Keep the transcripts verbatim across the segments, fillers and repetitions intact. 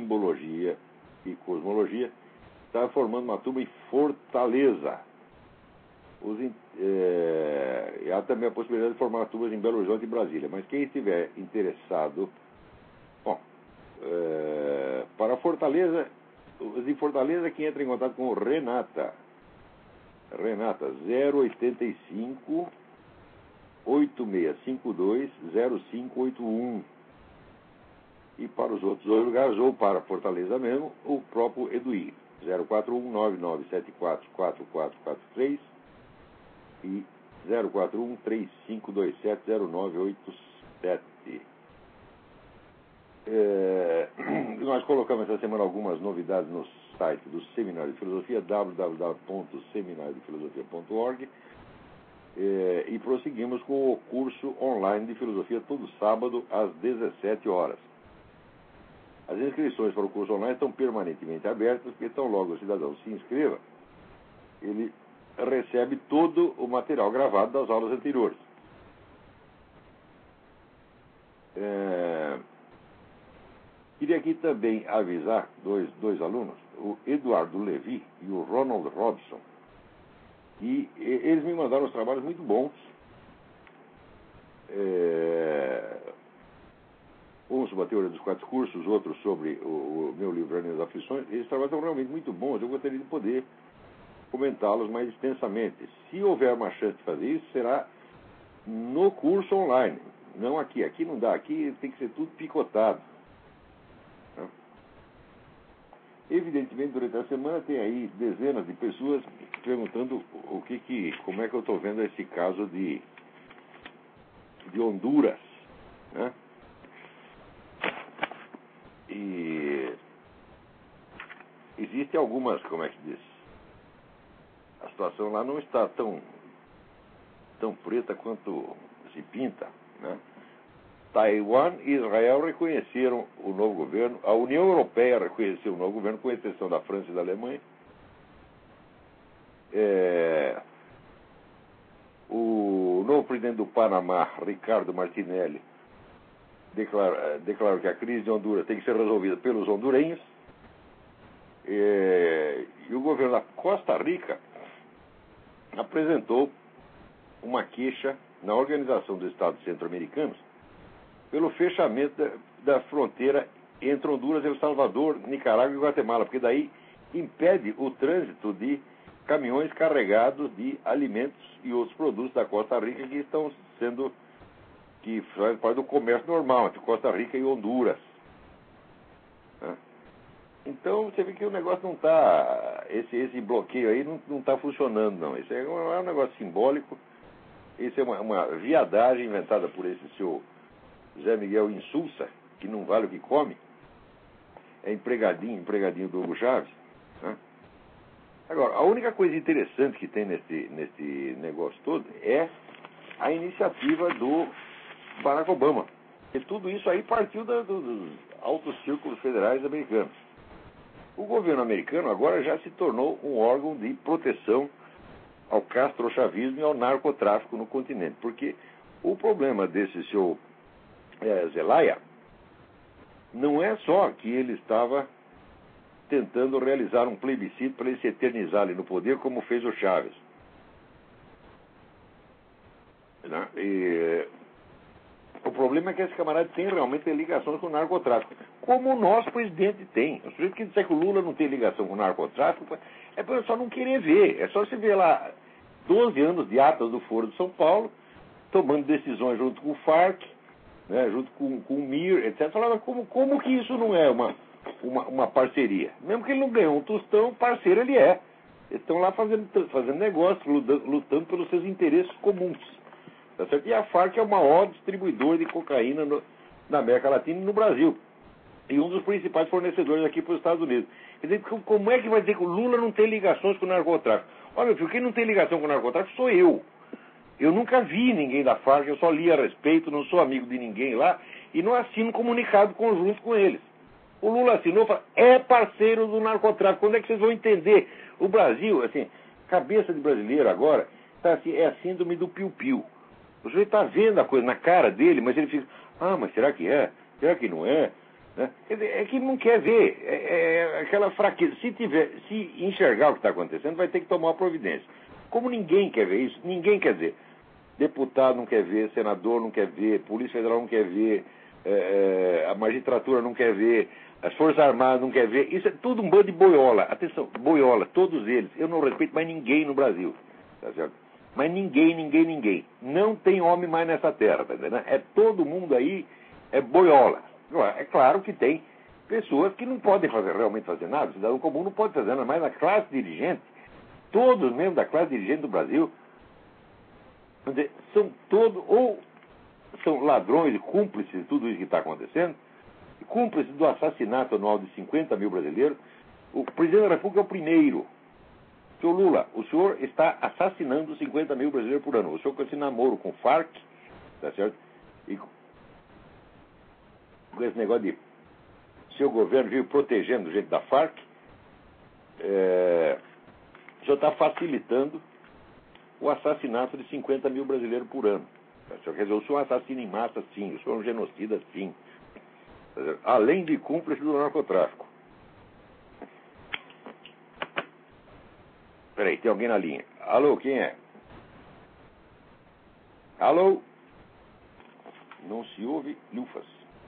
Simbologia e Cosmologia, está formando uma turma em Fortaleza. Os, é, há também a possibilidade de formar turmas em Belo Horizonte e Brasília. Mas quem estiver interessado, bom, é, para Fortaleza, os de Fortaleza, quem entra em contato com Renata. Renata, zero oitenta e cinco, oito seis cinco dois, zero cinco oito um. E para os outros dois lugares, ou para Fortaleza mesmo, o próprio Eduí, zero quatro um, nove nove sete quatro, quatro quatro quatro três e zero quatro um, três cinco dois sete, zero nove oito sete. É, nós colocamos essa semana algumas novidades no site do Seminário de Filosofia, w w w ponto seminário de filosofia ponto org, é, e prosseguimos com o curso online de filosofia todo sábado às dezessete horas. As inscrições para o curso online estão permanentemente abertas, porque tão logo o cidadão se inscreva, ele recebe todo o material gravado das aulas anteriores. É... Queria aqui também avisar dois, dois alunos, o Eduardo Levi e o Ronald Robson, e eles me mandaram uns trabalhos muito bons. É... Um sobre a teoria dos quatro cursos, outro sobre o, o meu livro Anel das Aflições. Esses trabalhos são realmente muito bons, eu gostaria de poder comentá-los mais extensamente. Se houver uma chance de fazer isso, será no curso online, não aqui. Aqui não dá, aqui tem que ser tudo picotado. Evidentemente, durante a semana tem aí dezenas de pessoas perguntando o que que, como é que eu estou vendo esse caso de, de Honduras, né? E existem algumas, como é que diz? A situação lá não está tão, tão preta quanto se pinta, né? Taiwan e Israel reconheceram o novo governo, a União Europeia reconheceu o novo governo, com exceção da França e da Alemanha. É, o novo presidente do Panamá, Ricardo Martinelli, declara, declarou que a crise de Honduras tem que ser resolvida pelos hondurenhos. É, e o governo da Costa Rica apresentou uma queixa na Organização dos Estados Centro-Americanos pelo fechamento da, da fronteira entre Honduras, El Salvador, Nicarágua e Guatemala, porque daí impede o trânsito de caminhões carregados de alimentos e outros produtos da Costa Rica que estão sendo, que fazem parte do comércio normal entre Costa Rica e Honduras. Né? Então você vê que o negócio não está, esse, esse bloqueio aí não está funcionando, não. Isso é um, é um negócio simbólico, isso é uma, uma viadagem inventada por esse seu Zé Miguel Insulza, que não vale o que come, é empregadinho, empregadinho do Hugo Chávez. Né? Agora, a única coisa interessante que tem nesse, nesse negócio todo é a iniciativa do Barack Obama. E tudo isso aí partiu da, do, dos altos círculos federais americanos. O governo americano agora já se tornou um órgão de proteção ao castrochavismo e ao narcotráfico no continente, porque o problema desse seu É, Zelaya, não é só que ele estava tentando realizar um plebiscito para ele se eternizar ali no poder, como fez o Chávez. Né? E, o problema é que esse camarada tem realmente ligações com o narcotráfico, como o nosso presidente tem. O sujeito que disser que o Lula não tem ligação com o narcotráfico é para só não querer ver. É só você ver lá doze anos de atas do Foro de São Paulo, tomando decisões junto com o Farc, né, junto com, com o M I R, etcétera. Falava como, como que isso não é uma, uma, uma parceria? Mesmo que ele não ganhou um tostão, parceiro ele é. Eles estão lá fazendo, fazendo negócio, lutando, lutando pelos seus interesses comuns. Tá certo? E a Farc é o maior distribuidor de cocaína no, na América Latina e no Brasil. E um dos principais fornecedores aqui para os Estados Unidos. Quer dizer, como é que vai dizer que o Lula não tem ligações com o narcotráfico? Olha, meu filho, quem não tem ligação com o narcotráfico sou eu. Eu nunca vi ninguém da Farc, eu só li a respeito, não sou amigo de ninguém lá, e não assino comunicado conjunto com eles. O Lula assinou e falou, é parceiro do narcotráfico. Quando é que vocês vão entender? O Brasil, assim, cabeça de brasileiro agora, tá assim, é a síndrome do piu-piu. O sujeito está vendo a coisa na cara dele, mas ele fica, ah, mas será que é? Será que não é? Né? Quer dizer, é que não quer ver. É, é aquela fraqueza. Se, tiver, se enxergar o que está acontecendo, vai ter que tomar uma providência. Como ninguém quer ver isso, ninguém quer dizer. Deputado não quer ver, senador não quer ver, Polícia Federal não quer ver, é, a magistratura não quer ver, as Forças Armadas não quer ver. Isso é tudo um bando de boiola. Atenção, boiola, todos eles. Eu não respeito mais ninguém no Brasil. Tá certo? Mas ninguém, ninguém, ninguém. Não tem homem mais nessa terra, tá entendendo? É todo mundo aí, é boiola. É claro que tem pessoas que não podem fazer, realmente fazer nada. O cidadão comum não pode fazer nada, mas a classe dirigente, todos mesmo da classe dirigente do Brasil, quer dizer, são todos, ou são ladrões e cúmplices de tudo isso que está acontecendo, cúmplices do assassinato anual de cinquenta mil brasileiros. O presidente da República é o primeiro. Senhor Lula, o senhor está assassinando cinquenta mil brasileiros por ano. O senhor com esse namoro com o Farc, tá certo? E com esse negócio de seu governo vive protegendo gente da Farc, é, o senhor está facilitando o assassinato de cinquenta mil brasileiros por ano. Tá certo? Quer dizer, o senhor é um assassino em massa, sim. O senhor é um genocida, sim. Tá certo? Além de cúmplice do narcotráfico. Peraí, tem alguém na linha. Alô, quem é? Alô? Não se ouve lufas.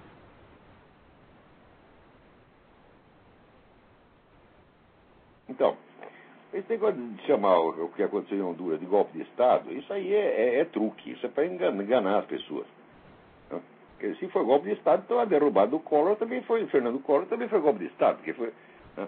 Então, esse negócio de chamar o que aconteceu em Honduras de golpe de Estado, isso aí é, é, é truque. Isso é para enganar, enganar as pessoas. Porque se foi golpe de Estado, então a derrubada do Collor também foi, Fernando Collor também foi golpe de Estado, porque foi... Né?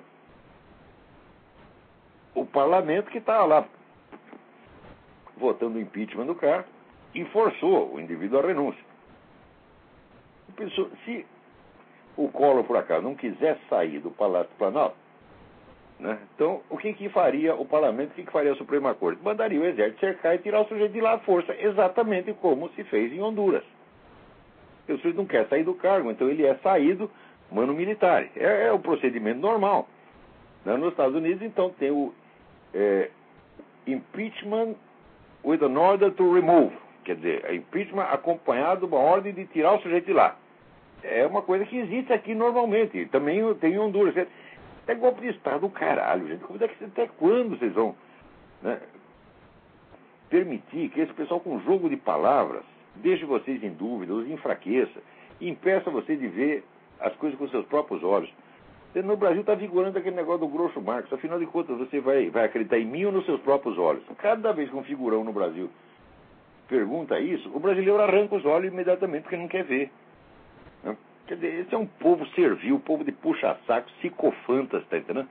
O parlamento que estava lá votando o impeachment do cara e forçou o indivíduo à renúncia. Pensou, se o Collor, por acaso, não quisesse sair do Palácio do Planalto, né, então o que, que faria o parlamento, o que, que faria a Suprema Corte? Mandaria o exército cercar e tirar o sujeito de lá à força, exatamente como se fez em Honduras. O sujeito não quer sair do cargo, então ele é saído mano militar. É, é o procedimento normal. Né? Nos Estados Unidos, então, tem o É, impeachment with an order to remove. Quer dizer, é impeachment acompanhado de uma ordem de tirar o sujeito de lá. É uma coisa que existe aqui normalmente. Também tem em Honduras. É golpe de Estado, caralho, gente. Até quando vocês vão, né, permitir que esse pessoal com jogo de palavras deixe vocês em dúvida, os enfraqueça, e impeça você de ver as coisas com seus próprios olhos? No Brasil está vigorando aquele negócio do Groucho Marx. Afinal de contas, você vai, vai acreditar em mim ou nos seus próprios olhos? Cada vez que um figurão no Brasil pergunta isso, o brasileiro arranca os olhos imediatamente porque não quer ver. Né? Quer dizer, esse é um povo servil, um povo de puxa-saco, psicofantas, tá entendendo?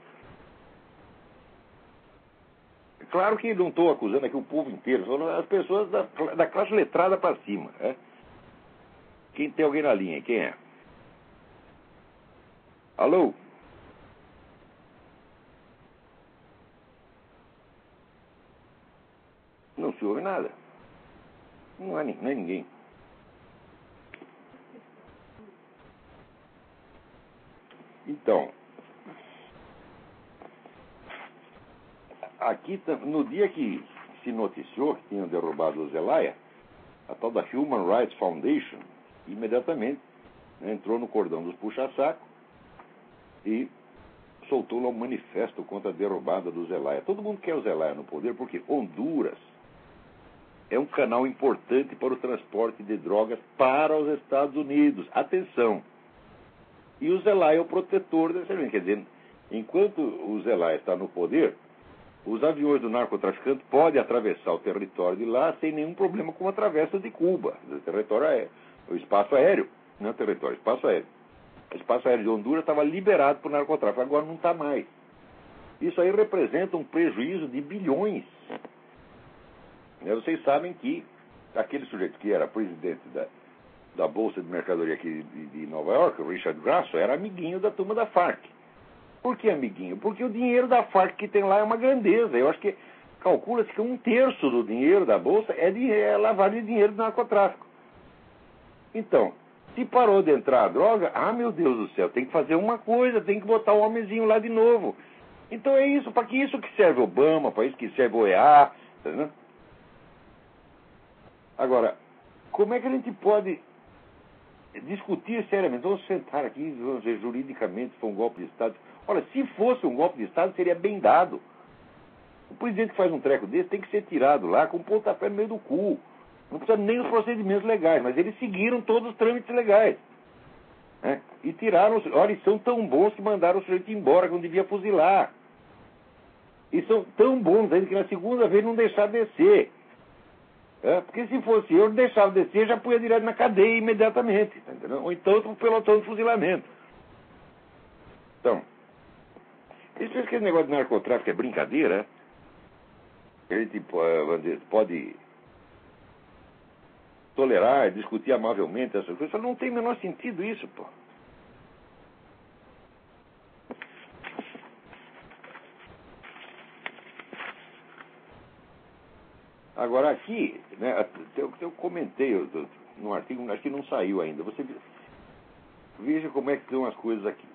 Claro que não estou acusando aqui o povo inteiro, são as pessoas da, da classe letrada para cima. Né? Quem tem alguém na linha? Quem é? Alô? Não se ouve nada. Não há, não é ninguém. Então, aqui, no dia que se noticiou que tinham derrubado o Zelaya, a tal da Human Rights Foundation, imediatamente, né, entrou no cordão dos puxa-saco e soltou lá um manifesto contra a derrubada do Zelaya. Todo mundo quer o Zelaya no poder porque Honduras é um canal importante para o transporte de drogas para os Estados Unidos. Atenção! E o Zelaya é o protetor dessa gente. Quer dizer, enquanto o Zelaya está no poder, os aviões do narcotraficante podem atravessar o território de lá sem nenhum problema como atravessa de Cuba. O território aéreo, o espaço aéreo, não é o território, o espaço aéreo. O espaço aéreo de Honduras estava liberado para o narcotráfico, agora não está mais. Isso aí representa um prejuízo de bilhões. Vocês sabem que aquele sujeito que era presidente da, da Bolsa de Mercadoria aqui de, de Nova York, o Richard Grasso, era amiguinho da turma da Farc. Por que amiguinho? Porque o dinheiro da Farc que tem lá é uma grandeza. Eu acho que calcula-se que um terço do dinheiro da Bolsa é, de, é lavagem de dinheiro do narcotráfico. Então, se parou de entrar a droga, ah, meu Deus do céu, tem que fazer uma coisa, tem que botar o homenzinho lá de novo. Então é isso, para que isso que serve Obama, para isso que serve o E A, tá vendo? Agora, como é que a gente pode discutir seriamente, vamos sentar aqui, vamos ver juridicamente se foi um golpe de Estado. Olha, se fosse um golpe de Estado, seria bem dado. O presidente que faz um treco desse tem que ser tirado lá com um pontapé no meio do cu. Não precisa nem os procedimentos legais, mas eles seguiram todos os trâmites legais. Né? E tiraram, os, olha, são tão bons que mandaram o sujeito embora, que não devia fuzilar. E são tão bons ainda que na segunda vez não deixaram descer. É, porque se fosse eu, deixava descer, já punha direto na cadeia imediatamente. Entendeu? Ou então um pelotão de fuzilamento. Então, eles pensam que esse negócio de narcotráfico é brincadeira. A gente pode, pode tolerar, discutir amavelmente essas coisas. Só não tem o menor sentido isso, pô. Agora aqui, né, eu, eu comentei eu, eu, no artigo, acho que não saiu ainda. Você veja como é que estão as coisas aqui.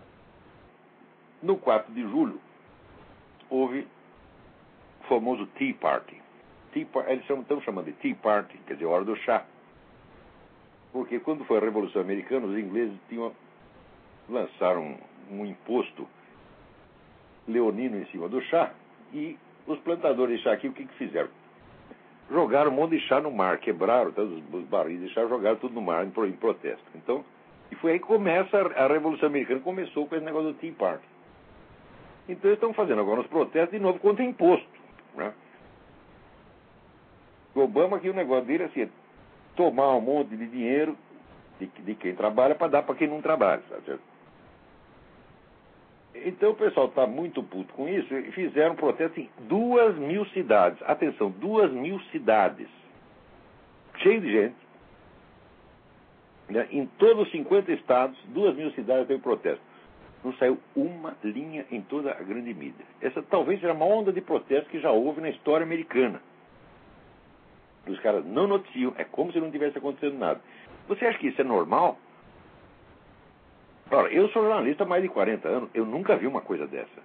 No quatro de julho, houve o famoso Tea Party. Tea, eles estão chamando de Tea Party, quer dizer, hora do chá. Porque quando foi a Revolução Americana, os ingleses tinham, lançaram um, um imposto leonino em cima do chá, e os plantadores de chá aqui, o que, que fizeram? Jogaram um monte de chá no mar, quebraram todos os barris de chá, jogaram tudo no mar em, em protesto. Então, e foi aí que começa a, a Revolução Americana, começou com esse negócio do Tea Party. Então eles estão fazendo agora os protestos de novo contra imposto. Né? O Obama aqui, o negócio dele é assim, tomar um monte de dinheiro de, de quem trabalha para dar para quem não trabalha. Sabe certo? Então o pessoal está muito puto com isso e fizeram protesto em duas mil cidades. Atenção, duas mil cidades. Cheio de gente. Né? Em todos os cinquenta estados, duas mil cidades teve protesto. Não saiu uma linha em toda a grande mídia. Essa talvez seja a maior onda de protesto que já houve na história americana. Os caras não noticiam, é como se não tivesse acontecendo nada. Você acha que isso é normal? Ora, eu sou jornalista há mais de quarenta anos, eu nunca vi uma coisa dessa.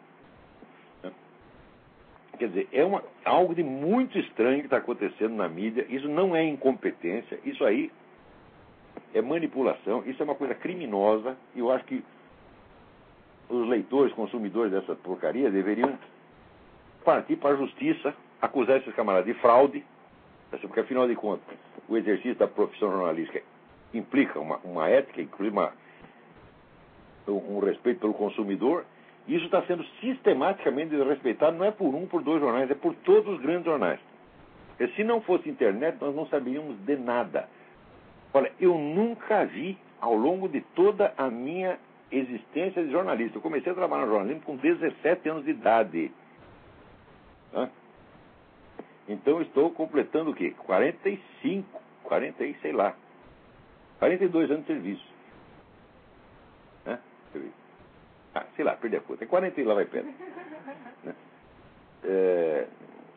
Quer dizer, é uma, algo de muito estranho que está acontecendo na mídia. Isso não é incompetência, isso aí é manipulação, isso é uma coisa criminosa, e eu acho que os leitores, consumidores dessa porcaria deveriam partir para a justiça, acusar esses camaradas de fraude, porque afinal de contas o exercício da profissão jornalística implica uma, uma ética, inclusive uma, um respeito pelo consumidor, e isso está sendo sistematicamente desrespeitado, não é por um, por dois jornais, é por todos os grandes jornais. E se não fosse internet, nós não saberíamos de nada. Olha, eu nunca vi, ao longo de toda a minha existência de jornalista, eu comecei a trabalhar no jornalismo com dezessete anos de idade. Hã? Então estou completando o quê? quarenta e cinco, quarenta e sei lá, quarenta e dois anos de serviço. Né? Ah, sei lá, perdi a conta. É quarenta e lá vai perto. Né? É...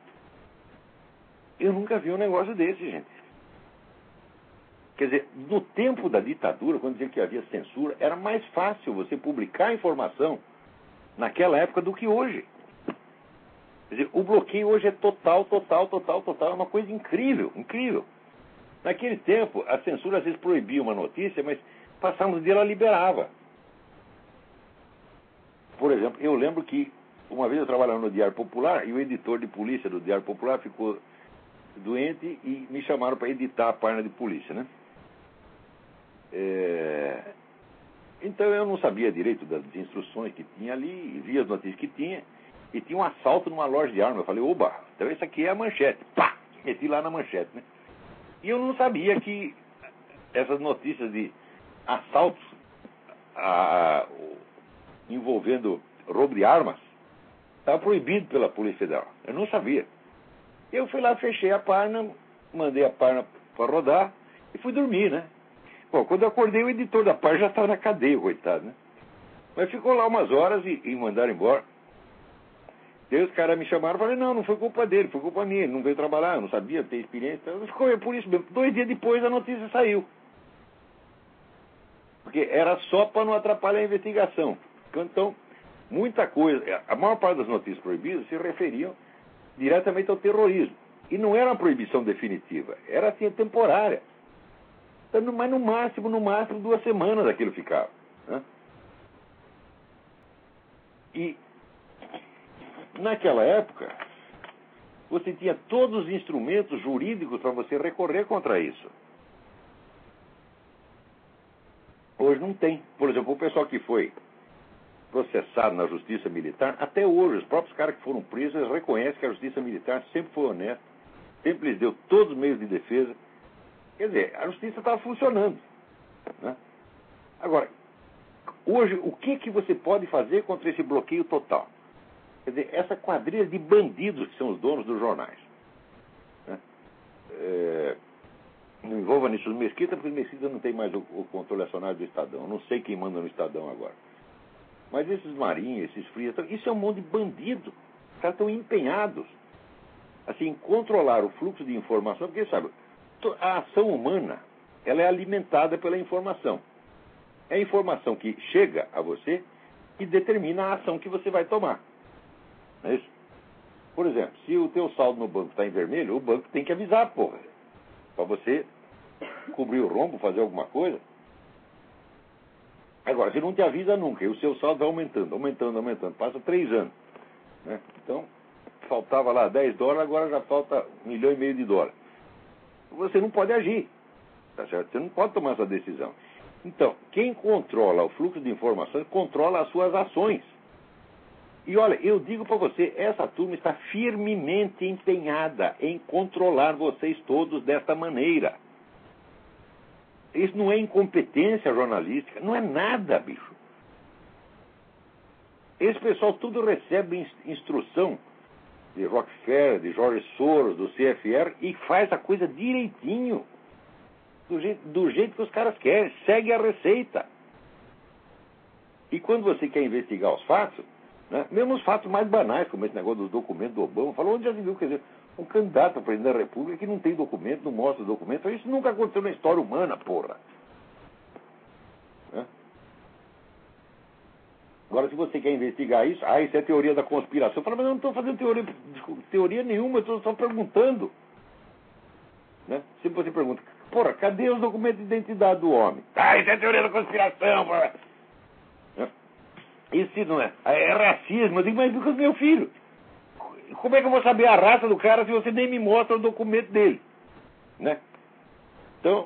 Eu nunca vi um negócio desse, gente. Quer dizer, no tempo da ditadura, quando dizia que havia censura, era mais fácil você publicar informação naquela época do que hoje. Quer dizer, o bloqueio hoje é total, total, total, total. É uma coisa incrível, incrível. Naquele tempo, a censura às vezes proibia uma notícia, mas passando o dia ela liberava. Por exemplo, eu lembro que uma vez eu trabalhava no Diário Popular e o editor de polícia do Diário Popular ficou doente e me chamaram para editar a página de polícia, né? É... Então eu não sabia direito das instruções que tinha ali, via as notícias que tinha, e tinha um assalto numa loja de armas. Eu falei, oba, então isso aqui é a manchete. Pá! Meti lá na manchete, né? E eu não sabia que essas notícias de assaltos a, a, envolvendo roubo de armas estava proibido pela Polícia Federal. Eu não sabia. Eu fui lá, fechei a página, mandei a página para rodar e fui dormir, né? Bom, quando eu acordei, o editor da página já estava na cadeia, coitado, né? Mas ficou lá umas horas e, e mandaram embora. Daí os caras me chamaram e falei, não, não foi culpa dele, foi culpa minha, ele não veio trabalhar, eu não sabia, não tem experiência. Então, ficou por isso mesmo. Dois dias depois a notícia saiu. Porque era só para não atrapalhar a investigação. Então, muita coisa, a maior parte das notícias proibidas se referiam diretamente ao terrorismo. E não era uma proibição definitiva, era assim, temporária. Mas no máximo, no máximo, duas semanas aquilo ficava. Né? E naquela época, você tinha todos os instrumentos jurídicos para você recorrer contra isso. Hoje não tem. Por exemplo, o pessoal que foi processado na justiça militar, até hoje, os próprios caras que foram presos, eles reconhecem que a justiça militar sempre foi honesta, sempre lhes deu todos os meios de defesa. Quer dizer, a justiça estava funcionando. Né? Agora, hoje, o que, que você pode fazer contra esse bloqueio total? Quer dizer, essa quadrilha de bandidos que são os donos dos jornais. Né? É, não envolva nisso os Mesquita, porque os Mesquita não tem mais o, o controle acionário do Estadão. Eu não sei quem manda no Estadão agora. Mas esses marinhos, esses frias, isso é um monte de bandido. Os caras estão empenhados assim, em controlar o fluxo de informação, porque, sabe, a ação humana, ela é alimentada pela informação. É a informação que chega a você e determina a ação que você vai tomar. Não é isso? Por exemplo, se o teu saldo no banco está em vermelho, o banco tem que avisar, porra. Para você cobrir o rombo, fazer alguma coisa. Agora, se não te avisa nunca, e o seu saldo vai aumentando, aumentando, aumentando. Passa três anos. Né? Então, faltava lá dez dólares, agora já falta um milhão e meio de dólares. Você não pode agir. Tá certo? Você não pode tomar essa decisão. Então, quem controla o fluxo de informações, controla as suas ações. E olha, eu digo para você, essa turma está firmemente empenhada em controlar vocês todos desta maneira. Isso não é incompetência jornalística, não é nada, bicho. Esse pessoal tudo recebe instrução de Rockefeller, de George Soros, do C F R, e faz a coisa direitinho, do jeito, do jeito que os caras querem, segue a receita. E quando você quer investigar os fatos, né, mesmo os fatos mais banais, como esse negócio dos documentos do Obama, falou, onde já se viu, quer dizer, um candidato a presidente da República que não tem documento, não mostra documento, isso nunca aconteceu na história humana, porra. Né? Agora, se você quer investigar isso, ah, isso é teoria da conspiração. Fala, mas eu não estou fazendo teoria, teoria nenhuma, eu estou só perguntando. Né? Se você pergunta, porra, cadê os documentos de identidade do homem? Ah, isso é teoria da conspiração, porra. Né? Isso não é. É racismo. Eu digo, mas meu filho, como é que eu vou saber a raça do cara se você nem me mostra o documento dele? Né? Então,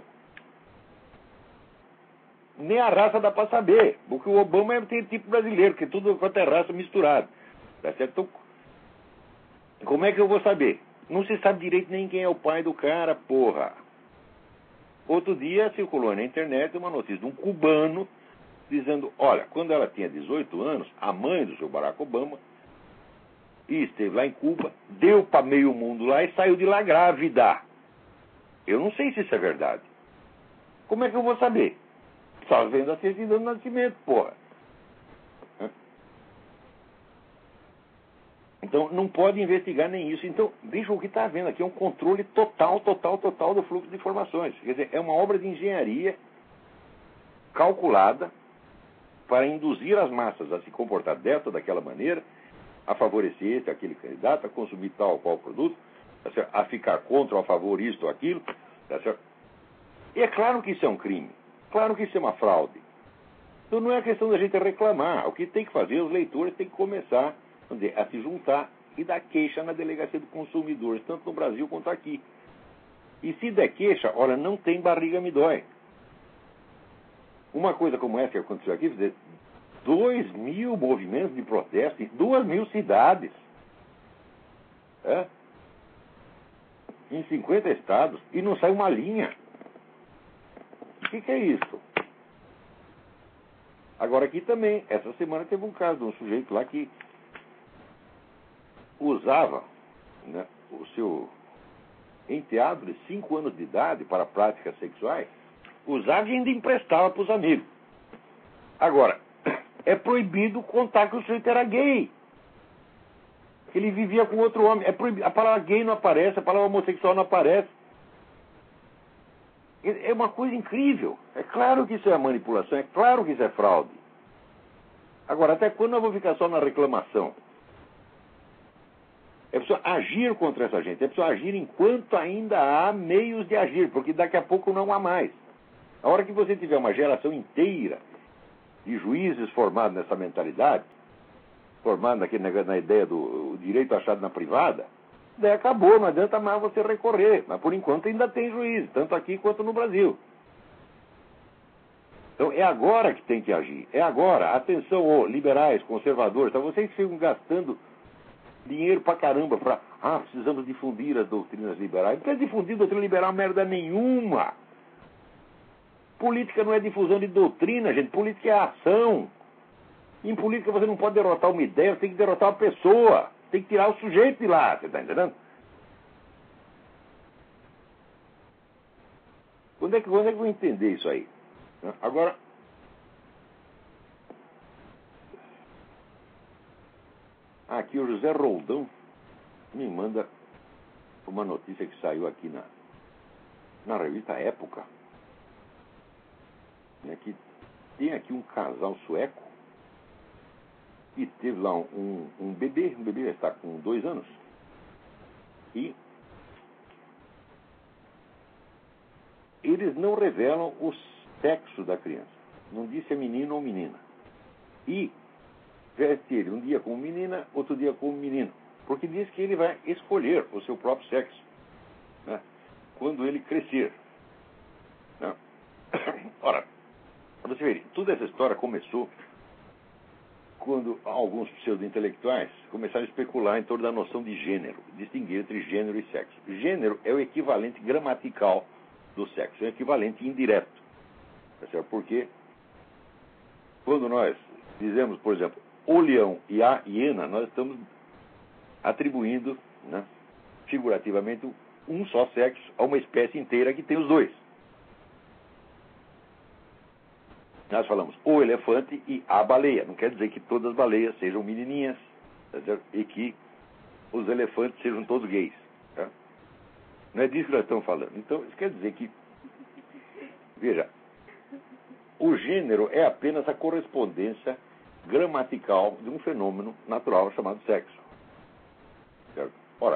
nem a raça dá para saber, porque o Obama tem tipo brasileiro, que tudo quanto é raça misturado. Tá certo? Então, como é que eu vou saber? Não se sabe direito nem quem é o pai do cara, porra. Outro dia circulou na internet uma notícia de um cubano dizendo, olha, quando ela tinha dezoito anos, a mãe do seu Barack Obama e esteve lá em Cuba, deu para meio mundo lá e saiu de lá grávida. Eu não sei se isso é verdade. Como é que eu vou saber? Só vendo a certidão de nascimento, porra. Então, não pode investigar nem isso. Então, veja o que está havendo aqui, é um controle total, total, total do fluxo de informações. Quer dizer, é uma obra de engenharia calculada para induzir as massas a se comportar dessa ou daquela maneira, a favorecer esse, aquele candidato, a consumir tal ou qual produto, tá certo? A ficar contra ou a favor isto ou aquilo. Tá certo? E é claro que isso é um crime. Claro que isso é uma fraude. Então não é questão da gente reclamar. O que tem que fazer, os leitores têm que começar, vamos dizer, a se juntar e dar queixa na delegacia do consumidor, tanto no Brasil quanto aqui. E se der queixa, olha, não tem barriga me dói. Uma coisa como essa que aconteceu aqui, dizer, dois mil movimentos de protesto em duas mil cidades. É? Em cinquenta estados. E não sai uma linha. O que, que é isso? Agora aqui também, essa semana teve um caso de um sujeito lá que usava, né, o seu enteado de cinco anos de idade para práticas sexuais, usava e ainda emprestava para os amigos. Agora, é proibido contar que o sujeito era gay. Que ele vivia com outro homem. É proibido. A palavra gay não aparece, a palavra homossexual não aparece. É uma coisa incrível. É claro que isso é manipulação, é claro que isso é fraude. Agora, até quando eu vou ficar só na reclamação? É preciso agir contra essa gente. É preciso agir enquanto ainda há meios de agir, porque daqui a pouco não há mais. A hora que você tiver uma geração inteira de juízes formados nessa mentalidade, formados naquele negócio, na ideia do direito achado na privada, daí acabou, não adianta mais você recorrer. Mas por enquanto ainda tem juízes, tanto aqui quanto no Brasil. Então é agora que tem que agir. É agora. Atenção, ô, liberais, conservadores, tá? Vocês ficam gastando dinheiro pra caramba pra... Ah, precisamos difundir as doutrinas liberais. Não precisa difundir doutrina liberal merda nenhuma. Política não é difusão de doutrina, gente. Política é ação. Em política você não pode derrotar uma ideia, você tem que derrotar uma pessoa. Tem que tirar o sujeito de lá, você está entendendo? Quando é que, quando é que eu vou entender isso aí? Agora, aqui o José Roldão me manda uma notícia que saiu aqui na, na revista Época. É que tem aqui um casal sueco que teve lá um, um bebê, um bebê já está com dois anos, e eles não revelam o sexo da criança. Não diz se é menino ou menina. E veste ele um dia como menina, outro dia como menino. Porque diz que ele vai escolher o seu próprio sexo, né, quando ele crescer. Né? Ora, você vê, toda essa história começou quando alguns pseudo-intelectuais começaram a especular em torno da noção de gênero, distinguir entre gênero e sexo. Gênero é o equivalente gramatical do sexo, é o equivalente indireto. Porque quando nós dizemos, por exemplo, o leão e a hiena, nós estamos atribuindo, né, figurativamente, um só sexo a uma espécie inteira que tem os dois. Nós falamos o elefante e a baleia. Não quer dizer que todas as baleias sejam menininhas, tá certo? E que os elefantes sejam todos gays. Tá? Não é disso que nós estamos falando. Então, isso quer dizer que, veja, o gênero é apenas a correspondência gramatical de um fenômeno natural chamado sexo. Certo? Ora,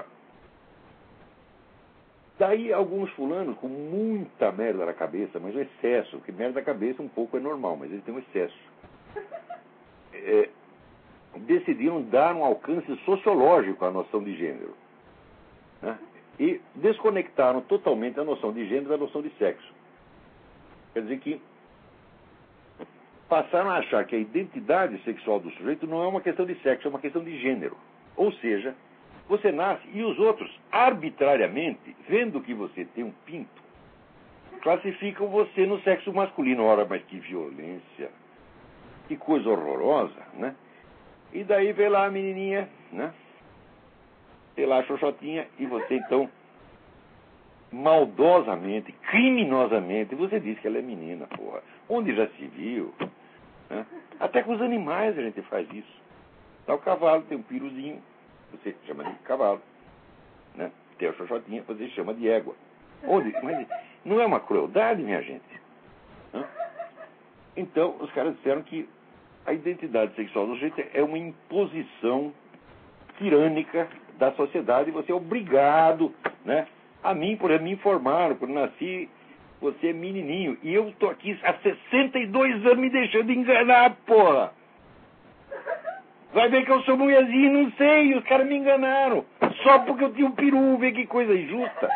daí alguns fulanos com muita merda na cabeça, mas um excesso, porque merda na cabeça um pouco é normal, mas eles têm um excesso. É, decidiram dar um alcance sociológico à noção de gênero. Né? E desconectaram totalmente a noção de gênero da noção de sexo. Quer dizer que passaram a achar que a identidade sexual do sujeito não é uma questão de sexo, é uma questão de gênero. Ou seja, você nasce e os outros, arbitrariamente, vendo que você tem um pinto, classificam você no sexo masculino. Ora, mas que violência, que coisa horrorosa, né? E daí vê lá a menininha, né? Vê lá a xoxotinha, e você então, maldosamente, criminosamente, você diz que ela é menina, porra. Onde já se viu? Né? Até com os animais a gente faz isso. Tá, o cavalo tem um piruzinho, você chama de cavalo, né? Tem a xoxotinha, você chama de égua. Onde? Mas não é uma crueldade, minha gente? Né? Então, os caras disseram que a identidade sexual do sujeito é uma imposição tirânica da sociedade e você é obrigado, né? A mim, por exemplo, me informaram, quando nasci, você é menininho. E eu estou aqui há sessenta e dois anos me deixando enganar, porra! Vai ver que eu sou mulherzinho, não sei, os caras me enganaram. Só porque eu tinha um peru, vê que coisa injusta.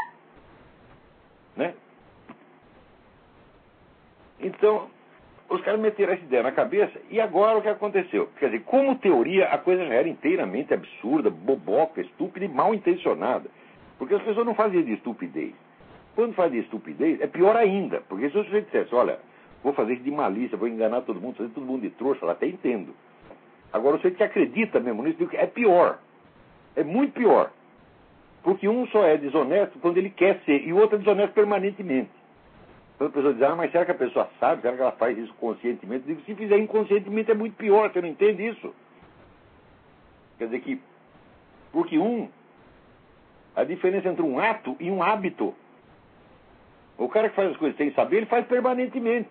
Né? Então, os caras meteram essa ideia na cabeça, e agora o que aconteceu? Quer dizer, como teoria, a coisa já era inteiramente absurda, boboca, estúpida e mal intencionada. Porque as pessoas não faziam de estupidez. Quando faz de estupidez, é pior ainda. Porque se o sujeito dissesse, olha, vou fazer isso de malícia, vou enganar todo mundo, fazer todo mundo de trouxa, eu até entendo. Agora, o sujeito que acredita mesmo nisso, é pior. É muito pior. Porque um só é desonesto quando ele quer ser, e o outro é desonesto permanentemente. Então a pessoa diz, ah, mas será que a pessoa sabe? Será que ela faz isso conscientemente? Eu digo, se fizer inconscientemente é muito pior, você não entende isso? Quer dizer que, porque um, a diferença entre um ato e um hábito. O cara que faz as coisas sem saber, ele faz permanentemente.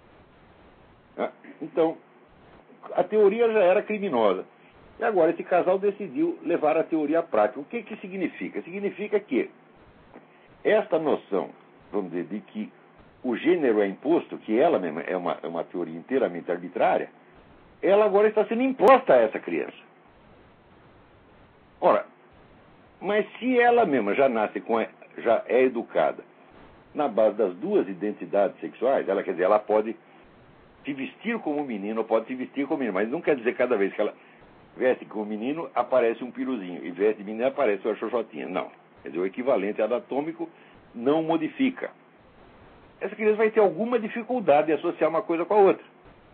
Então, a teoria já era criminosa. E agora esse casal decidiu levar a teoria à prática. O que que significa? Significa que esta noção, vamos dizer, de que o gênero é imposto, que ela mesma é uma, é uma teoria inteiramente arbitrária, ela agora está sendo imposta a essa criança. Ora, mas se ela mesma já nasce com, a, já é educada na base das duas identidades sexuais, ela quer dizer, ela pode se vestir como menino ou pode se vestir como menino, mas não quer dizer que cada vez que ela veste como menino aparece um piruzinho e veste menino aparece uma xoxotinha. Não. Quer dizer, o equivalente anatômico não modifica. Essa criança vai ter alguma dificuldade de associar uma coisa com a outra.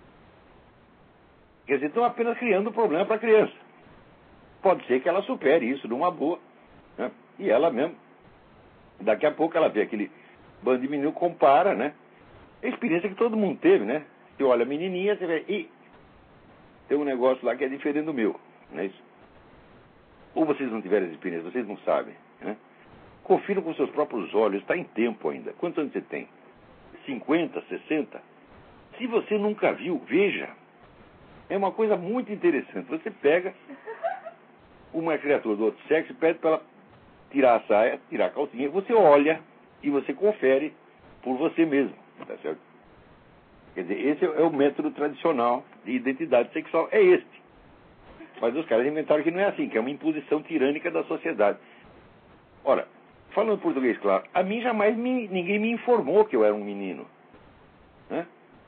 Quer dizer, estão apenas criando um problema para a criança. Pode ser que ela supere isso numa boa, né? E ela mesmo, daqui a pouco ela vê aquele bando de menino, compara, né? É a experiência que todo mundo teve, né? Você olha a menininha, você vê, ih, tem um negócio lá que é diferente do meu, não é isso? Ou vocês não tiveram essa experiência, vocês não sabem, né? Confiram com seus próprios olhos, está em tempo ainda. Quantos anos você tem? cinquenta, sessenta? Se você nunca viu, veja. É uma coisa muito interessante. Você pega uma criatura do outro sexo e pede para ela tirar a saia, tirar a calcinha, você olha e você confere por você mesmo, tá certo? Quer dizer, esse é o método tradicional de identidade sexual, é este. Mas os caras inventaram que não é assim, que é uma imposição tirânica da sociedade. Ora, falando português claro, a mim jamais me, ninguém me informou que eu era um menino, né?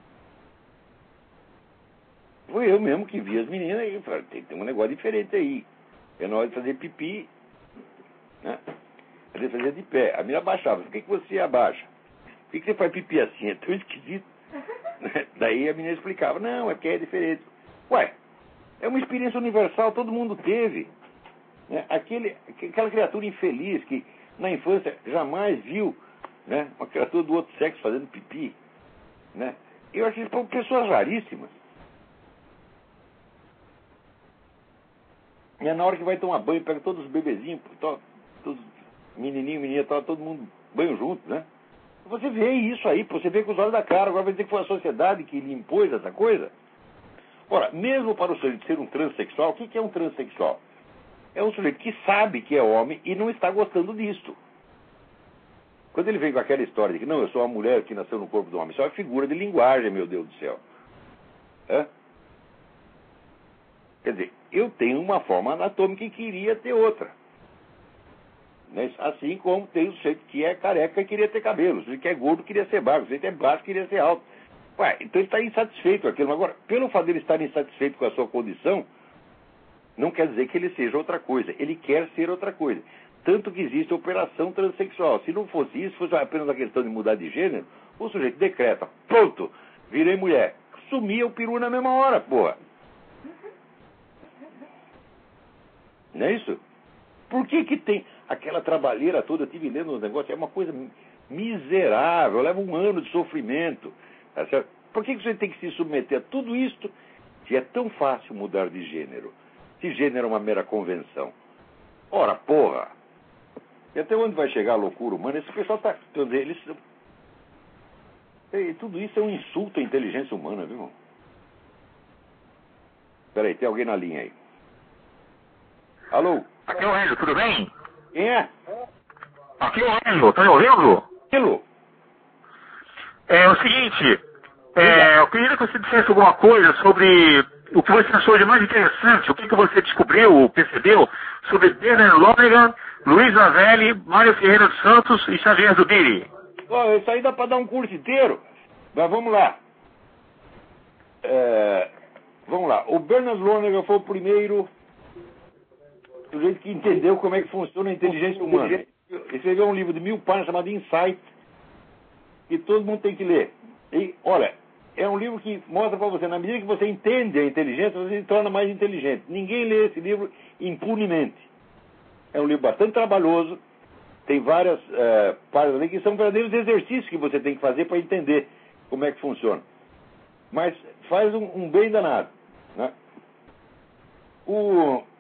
Foi eu mesmo que vi as meninas e falei, tem, tem um negócio diferente aí. É na hora de fazer pipi, né? Ele fazia de pé. A menina abaixava. Por que, que você abaixa? Por que, que você faz pipi assim? É tão esquisito. Daí a menina explicava. Não, é que é diferente. Ué, é uma experiência universal, todo mundo teve. Né? Aquele, aquela criatura infeliz que na infância jamais viu, né, uma criatura do outro sexo fazendo pipi. Né? Eu acho que são pessoas raríssimas. E é na hora que vai tomar banho, pega todos os bebezinhos, to, todos menininho, menina, to, todo mundo banho junto, né? Você vê isso aí, você vê com os olhos da cara. Agora vai dizer que foi a sociedade que lhe impôs essa coisa. Ora, mesmo para o sujeito ser um transexual, o que é um transexual? É um sujeito que sabe que é homem e não está gostando disto. Quando ele vem com aquela história de que, não, eu sou uma mulher que nasceu no corpo do homem, isso é uma figura de linguagem, meu Deus do céu. É? Quer dizer, eu tenho uma forma anatômica e queria ter outra. Né? Assim como tem o sujeito que é careca e queria ter cabelo, o sujeito que é gordo queria ser baixo, o sujeito que é baixo queria ser alto. Ué, então ele está insatisfeito com aquilo. Agora, pelo fato de ele estar insatisfeito com a sua condição, não quer dizer que ele seja outra coisa. Ele quer ser outra coisa. Tanto que existe a operação transexual. Se não fosse isso, fosse apenas a questão de mudar de gênero, o sujeito decreta, pronto, virei mulher. Sumia o peru na mesma hora, porra. Não é isso? Por que que tem aquela trabalheira toda? Eu estive lendo uns negócios, é uma coisa miserável, leva um ano de sofrimento. Tá certo? Por que que você tem que se submeter a tudo isto se é tão fácil mudar de gênero? Se gênero é uma mera convenção. Ora, porra! E até onde vai chegar a loucura humana? Esse pessoal está... Eles, e tudo isso é um insulto à inteligência humana, viu, irmão? Peraí, tem alguém na linha aí. Alô? Aqui é o Enzo, tudo bem? Quem é? Aqui é o Enzo, tá me ouvindo? Aquilo? É o seguinte, é, eu queria que você dissesse alguma coisa sobre o que você achou de mais interessante, o que, que você descobriu, percebeu, sobre Bernard Lonergan, Luiz Lavelli, Mário Ferreira dos Santos e Xavier Zubiri. Oh, isso aí dá para dar um curso inteiro. Mas vamos lá. É, vamos lá. O Bernard Lonergan foi o primeiro sujeito que entendeu como é que funciona a inteligência humana. Ele escreveu um livro de mil páginas chamado Insight, que todo mundo tem que ler. E, olha, é um livro que mostra para você, na medida que você entende a inteligência, você se torna mais inteligente. Ninguém lê esse livro impunemente. É um livro bastante trabalhoso, tem várias é, páginas ali que são verdadeiros exercícios que você tem que fazer para entender como é que funciona. Mas faz um, um bem danado, né? O...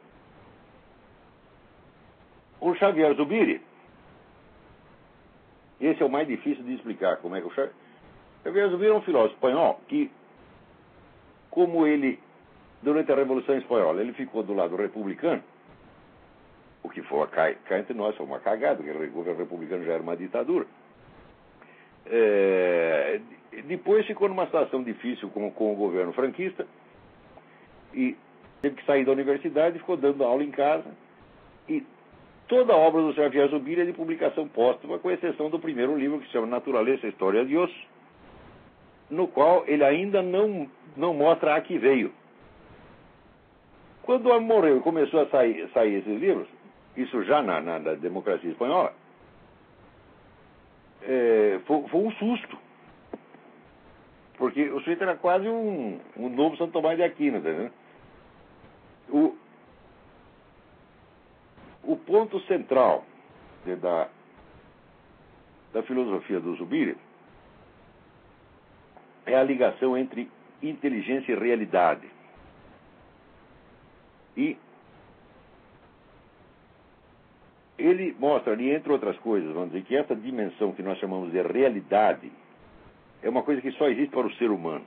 O Xavier Zubiri, esse é o mais difícil de explicar como é que o Xavier... Xavier Zubiri é um filósofo espanhol que, como ele, durante a Revolução Espanhola, ele ficou do lado republicano, o que foi, cá, cá entre nós, foi uma cagada, porque o governo republicano já era uma ditadura. É, depois ficou numa situação difícil com, com o governo franquista e teve que sair da universidade e ficou dando aula em casa. E toda a obra do Xavier Zubiri é de publicação póstuma, com exceção do primeiro livro, que se chama Naturaleza e História de Deus, no qual ele ainda não, não mostra a que veio. Quando o homem morreu e começou a sair, sair esses livros, isso já na, na, na democracia espanhola, é, foi, foi um susto. Porque o sujeito era quase um, um novo Santo Tomás de Aquino, tá vendo? O, o ponto central de, da, da filosofia do Zubiri é a ligação entre inteligência e realidade. E ele mostra ali, entre outras coisas, vamos dizer, que essa dimensão que nós chamamos de realidade é uma coisa que só existe para o ser humano.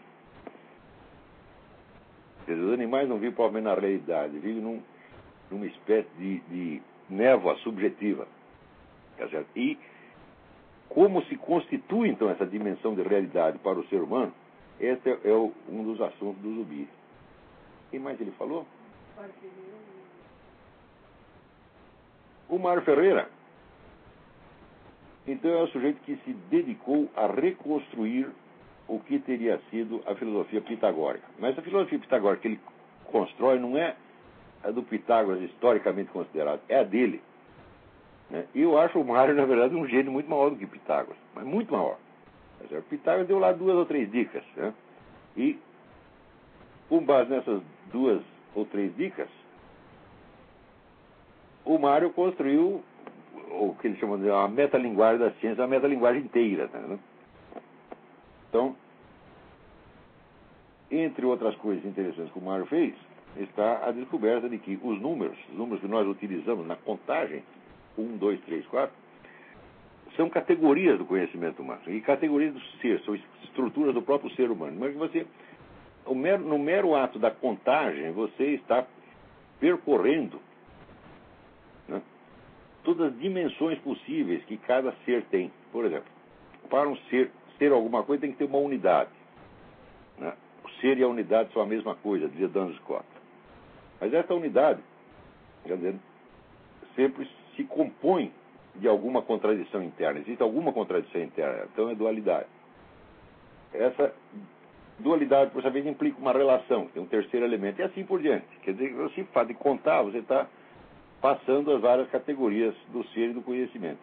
Quer dizer, os animais não vivem provavelmente na realidade, vivem num, numa espécie de, de névoa subjetiva. Tá certo? E como se constitui, então, essa dimensão de realidade para o ser humano, esse é, é o, um dos assuntos do Zubiri. Quem mais ele falou? O Mário Ferreira, então, é o sujeito que se dedicou a reconstruir o que teria sido a filosofia pitagórica. Mas a filosofia pitagórica que ele constrói não é a do Pitágoras historicamente considerado, é a dele. Né? E eu acho o Mário, na verdade, um gênio muito maior do que Pitágoras, mas muito maior. O Pitágoras deu lá duas ou três dicas, né? E, com base nessas duas ou três dicas, o Mário construiu o que ele chama de uma metalinguagem da ciência, a metalinguagem inteira. Né? Então, entre outras coisas interessantes que o Mário fez, está a descoberta de que os números, os números que nós utilizamos na contagem, um, dois, três, quatro, são categorias do conhecimento humano. E categorias do ser, são estruturas do próprio ser humano. Mas você, o mero, no mero ato da contagem, você está percorrendo, né, todas as dimensões possíveis que cada ser tem. Por exemplo, para um ser ser alguma coisa tem que ter uma unidade. Né? O ser e a unidade são a mesma coisa, dizia Duns Scott. Mas essa unidade, quer dizer, sempre se compõe de alguma contradição interna. Existe alguma contradição interna, então é dualidade. Essa dualidade, por sua vez, implica uma relação, tem um terceiro elemento, e assim por diante. Quer dizer, você fala de contar, você está passando as várias categorias do ser e do conhecimento.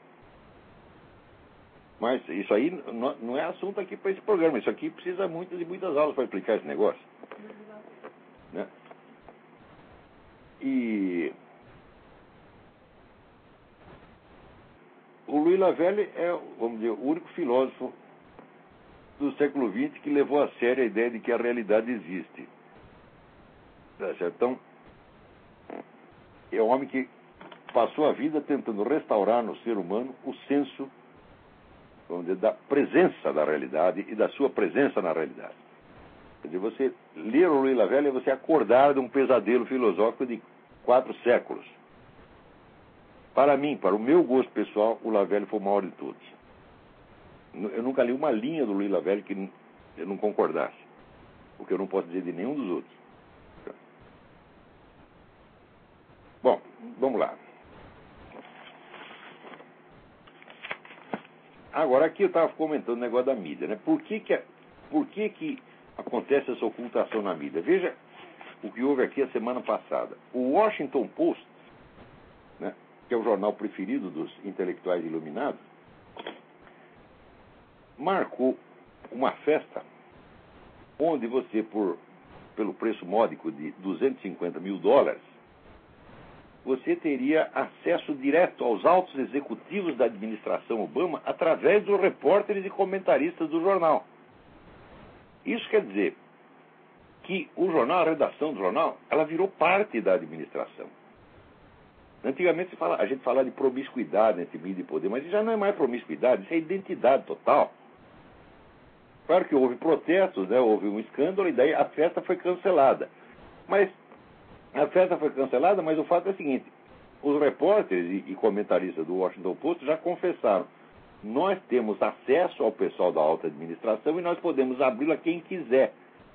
Mas isso aí não é assunto aqui para esse programa. Isso aqui precisa muitas e muitas aulas para explicar esse negócio. Né? E o Louis Lavelle é, vamos dizer, o único filósofo do século vinte que levou a sério a ideia de que a realidade existe. Tá certo? Então, é um homem que passou a vida tentando restaurar no ser humano o senso, vamos dizer, da presença da realidade e da sua presença na realidade. Quer dizer, você ler o Louis Lavelle é você acordar de um pesadelo filosófico de quatro séculos. Para mim, para o meu gosto pessoal, o Lavelle foi o maior de todos. Eu nunca li uma linha do Louis Lavelle que eu não concordasse, o que eu não posso dizer de nenhum dos outros. Bom, vamos lá. Agora, aqui eu estava comentando o negócio da mídia, né? Por que que, por que que acontece essa ocultação na mídia? Veja o que houve aqui a semana passada. O Washington Post, né, que é o jornal preferido dos intelectuais iluminados, marcou uma festa onde você, por, pelo preço módico de duzentos e cinquenta mil dólares, você teria acesso direto aos altos executivos da administração Obama através dos repórteres e comentaristas do jornal. Isso quer dizer que o jornal, a redação do jornal, ela virou parte da administração. Antigamente se fala, a gente falava de promiscuidade entre mídia e poder, mas isso já não é mais promiscuidade, isso é identidade total. Claro que houve protestos, né, houve um escândalo e daí a festa foi cancelada. Mas a festa foi cancelada, mas o fato é o seguinte, os repórteres e, e comentaristas do Washington Post já confessaram nós temos acesso ao pessoal da alta administração e nós podemos abri-lo a quem quiser.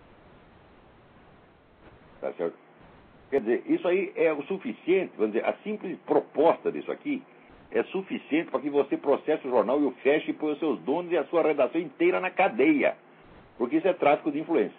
Tá certo? Quer dizer, isso aí é o suficiente, vamos dizer, a simples proposta disso aqui é suficiente para que você processe o jornal e o feche e ponha os seus donos e a sua redação inteira na cadeia. Porque isso é tráfico de influência.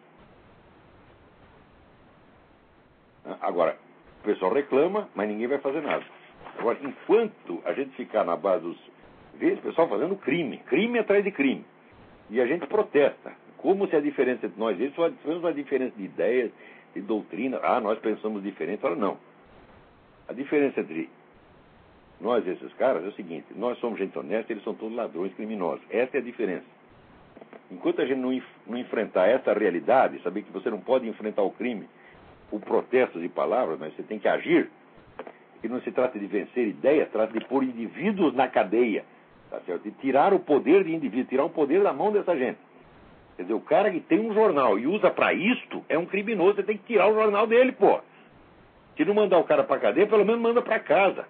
Agora, o pessoal reclama, mas ninguém vai fazer nada. Agora, enquanto a gente ficar na base dos... Vê o pessoal fazendo crime, crime atrás de crime. E a gente protesta. Como se a diferença entre nós e eles fosse uma diferença de ideias, de doutrina. Ah, nós pensamos diferente. Fala, não. A diferença entre nós e esses caras é o seguinte: nós somos gente honesta, eles são todos ladrões criminosos. Essa é a diferença. Enquanto a gente não, não enfrentar essa realidade, saber que você não pode enfrentar o crime por protestos e palavras, mas você tem que agir, que não se trata de vencer ideias, trata de pôr indivíduos na cadeia, tá certo? De tirar o poder de indivíduo, tirar o poder da mão dessa gente. Quer dizer, o cara que tem um jornal e usa pra isto é um criminoso, você tem que tirar o jornal dele, pô. Se não mandar o cara pra cadeia, pelo menos manda pra casa.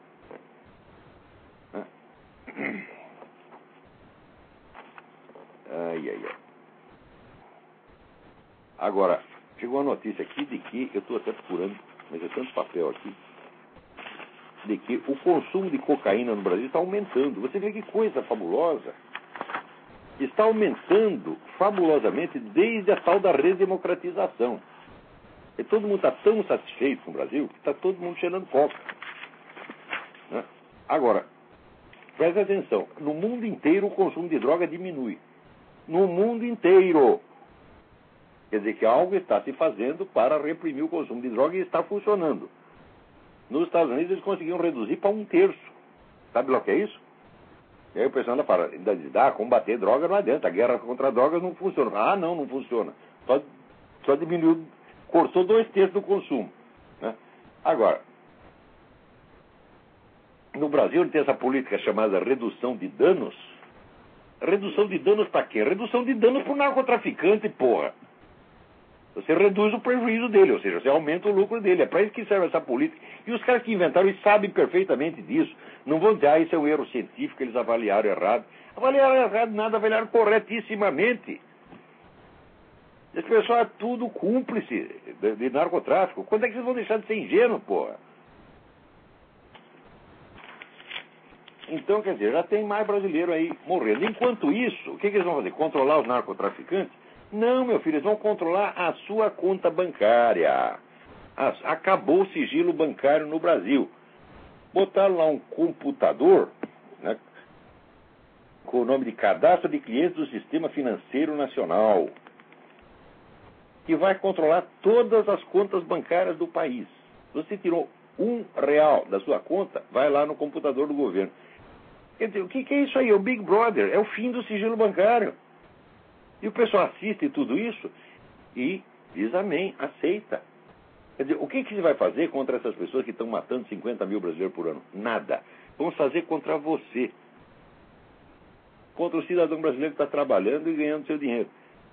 Ai, ai, ai. Agora, chegou uma notícia aqui de que, eu estou até procurando, mas é tanto papel aqui, de que o consumo de cocaína no Brasil está aumentando. Você vê que coisa fabulosa. Está aumentando fabulosamente desde a tal da redemocratização. E todo mundo está tão satisfeito com o Brasil que está todo mundo cheirando coca. Né? Agora, presta atenção, no mundo inteiro o consumo de droga diminui. No mundo inteiro. Quer dizer que algo está se fazendo para reprimir o consumo de droga e está funcionando. Nos Estados Unidos eles conseguiram reduzir para um terço. Sabe lá o que é isso? E aí o pessoal ainda fala, ainda diz, ah, combater droga não adianta, a guerra contra drogas não funciona. Ah, não, não funciona. Só, só diminuiu, cortou dois terços do consumo. Né? Agora, no Brasil tem essa política chamada redução de danos. Redução de danos para quê? Redução de danos para o narcotraficante, porra. Você reduz o prejuízo dele, ou seja, você aumenta o lucro dele. É para isso que serve essa política. E os caras que inventaram isso sabem perfeitamente disso. Não vão dizer, ah, isso é um erro científico, eles avaliaram errado. Avaliaram errado nada, avaliaram corretissimamente. Esse pessoal é tudo cúmplice de, de narcotráfico. Quando é que vocês vão deixar de ser ingênuos, porra? Então, quer dizer, já tem mais brasileiro aí morrendo. Enquanto isso, o que, que eles vão fazer? Controlar os narcotraficantes? Não, meu filho, eles vão controlar a sua conta bancária. Acabou o sigilo bancário no Brasil. Botaram lá um computador, né, com o nome de Cadastro de Clientes do Sistema Financeiro Nacional, que vai controlar todas as contas bancárias do país. Você tirou um real da sua conta, vai lá no computador do governo. Quer dizer, o que, que é isso aí? É o Big Brother, é o fim do sigilo bancário. E o pessoal assiste tudo isso e diz amém, aceita. Quer dizer, o que, que se vai fazer contra essas pessoas que estão matando cinquenta mil brasileiros por ano? Nada. Vamos fazer contra você. Contra o cidadão brasileiro que está trabalhando e ganhando seu dinheiro.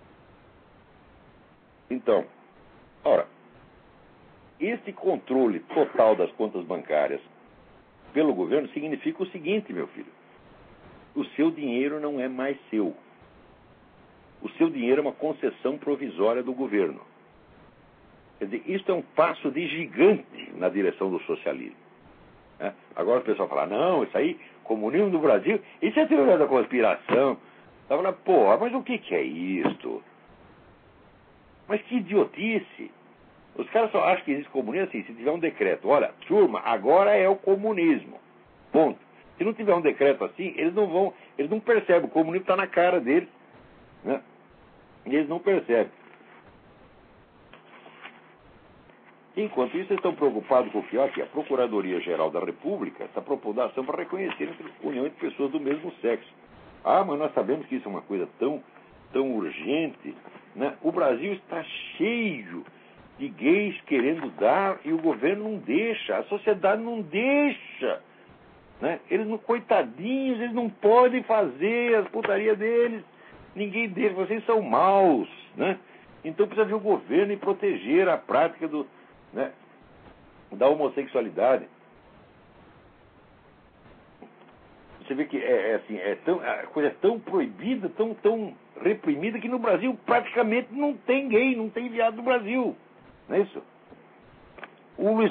Então, ora, este controle total das contas bancárias pelo governo significa o seguinte, meu filho. O seu dinheiro não é mais seu. O seu dinheiro é uma concessão provisória do governo. Quer dizer, isto é um passo de gigante na direção do socialismo. É? Agora o pessoal fala, não, isso aí, comunismo do Brasil, isso é teoria da conspiração. Tá falando, porra, mas o que, que é isto? Mas que idiotice. Os caras só acham que existe comunismo assim, se tiver um decreto, olha, turma, agora é o comunismo. Ponto. Se não tiver um decreto assim, eles não vão, eles não percebem, o comunismo está na cara deles, né? E eles não percebem. Enquanto isso, eles estão preocupados com o que, ó, que a Procuradoria-Geral da República está propondo ação para reconhecer a união de pessoas do mesmo sexo. Ah, mas nós sabemos que isso é uma coisa tão, tão urgente, né? O Brasil está cheio de gays querendo dar e o governo não deixa, a sociedade não deixa. Né? Eles não, coitadinhos, eles não podem fazer as putarias deles. Ninguém deles, vocês são maus, né? Então precisa vir o governo e proteger a prática do, né, da homossexualidade. você vê que é, é assim, é tão, a coisa é tão proibida, tão, tão reprimida, que no Brasil praticamente não tem gay, não tem viado no Brasil. Não é isso? O Luiz